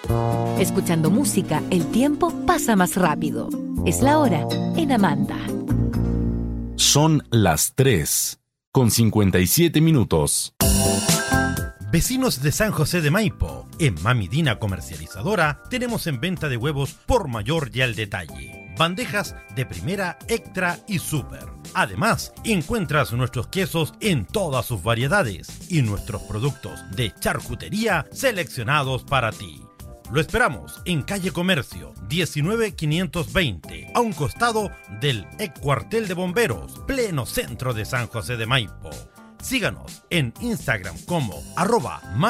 Escuchando música, el tiempo pasa más rápido. Es la hora en Amanda. Son las 3:57. Vecinos de San José de Maipo, en Mami Dina Comercializadora tenemos en venta de huevos por mayor y al detalle. Bandejas de primera, extra y super. Además, encuentras nuestros quesos en todas sus variedades y nuestros productos de charcutería seleccionados para ti. Lo esperamos en calle Comercio 19520, a un costado del ex cuartel de bomberos, pleno centro de San José de Maipo. Síganos en Instagram como